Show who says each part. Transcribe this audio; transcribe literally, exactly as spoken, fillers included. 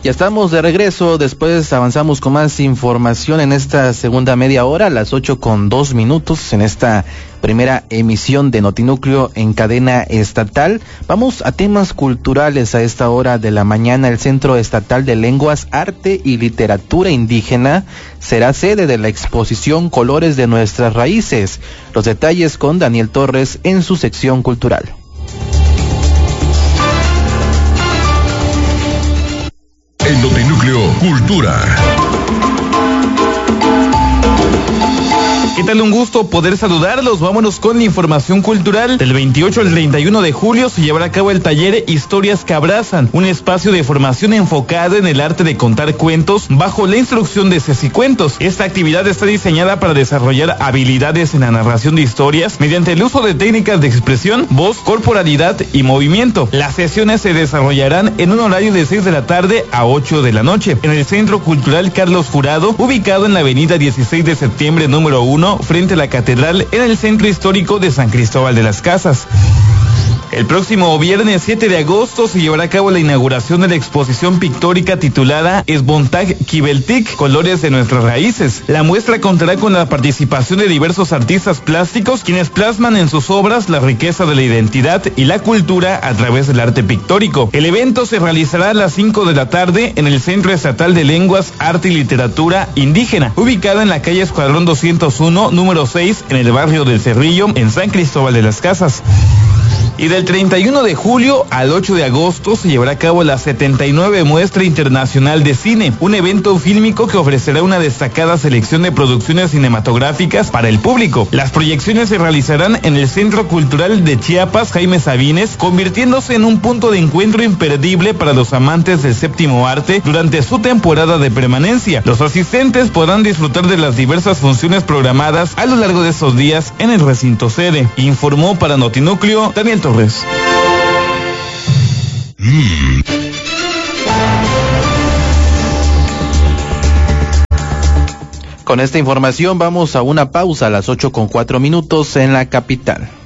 Speaker 1: Ya estamos de regreso, después avanzamos con más información en esta segunda media hora, a las ocho con dos minutos, en esta primera emisión de Notinúcleo en cadena estatal. Vamos a temas culturales a esta hora de la mañana. El Centro Estatal de Lenguas, Arte y Literatura Indígena será sede de la exposición Colores de Nuestras Raíces. Los detalles con Daniel Torres en su sección cultural.
Speaker 2: En Notinúcleo Cultura.
Speaker 3: ¿Qué tal? Un gusto poder saludarlos. Vámonos con la información cultural. Del veintiocho al treinta y uno de julio se llevará a cabo el taller Historias que Abrazan, un espacio de formación enfocado en el arte de contar cuentos bajo la instrucción de Ceci Cuentos. Esta actividad está diseñada para desarrollar habilidades en la narración de historias mediante el uso de técnicas de expresión, voz, corporalidad y movimiento. Las sesiones se desarrollarán en un horario de seis de la tarde a ocho de la noche en el Centro Cultural Carlos Jurado, ubicado en la avenida dieciséis de septiembre número uno, frente a la Catedral, en el Centro Histórico de San Cristóbal de las Casas. El próximo viernes siete de agosto se llevará a cabo la inauguración de la exposición pictórica titulada Esbontag Kibeltik, Colores de Nuestras Raíces. La muestra contará con la participación de diversos artistas plásticos, quienes plasman en sus obras la riqueza de la identidad y la cultura a través del arte pictórico. El evento se realizará a las cinco de la tarde en el Centro Estatal de Lenguas, Arte y Literatura Indígena, ubicado en la calle Escuadrón doscientos uno, número seis, en el barrio del Cerrillo, en San Cristóbal de las Casas. Y del treinta y uno de julio al ocho de agosto se llevará a cabo la setenta y nueve Muestra Internacional de Cine, un evento fílmico que ofrecerá una destacada selección de producciones cinematográficas para el público. Las proyecciones se realizarán en el Centro Cultural de Chiapas Jaime Sabines, convirtiéndose en un punto de encuentro imperdible para los amantes del séptimo arte durante su temporada de permanencia. Los asistentes podrán disfrutar de las diversas funciones programadas a lo largo de estos días en el recinto sede. Informó para Notinúcleo Daniel Torres. Mm.
Speaker 1: Con esta información vamos a una pausa a las ocho con cuatro minutos en la capital.